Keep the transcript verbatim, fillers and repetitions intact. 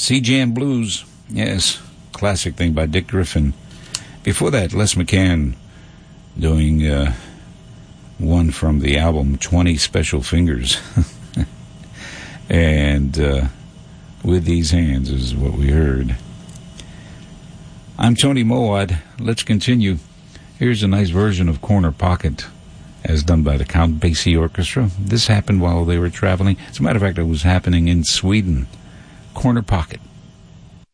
Sea Jam Blues. Yes, classic thing by Dick Griffin. Before that, Les McCann doing uh, one from the album twenty Special Fingers. And uh, With These Hands is what we heard. I'm Tony Mowat. Let's continue. Here's a nice version of Corner Pocket as done by the Count Basie Orchestra. This happened while they were traveling. As a matter of fact, it was happening in Sweden. Corner Pocket.